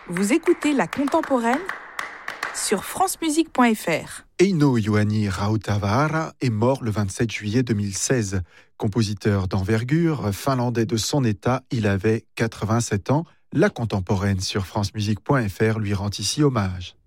Vous écoutez La Contemporaine sur francemusique.fr. Eino Ioanni Rautavaara est mort le 27 juillet 2016. Compositeur d'envergure, finlandais de son état, il avait 87 ans. La Contemporaine sur francemusique.fr lui rend ici hommage.